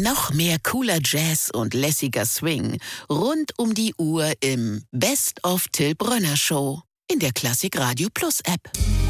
Noch mehr cooler Jazz und lässiger Swing rund um die Uhr im Best of Till Brönner Show in der Klassik Radio Plus App.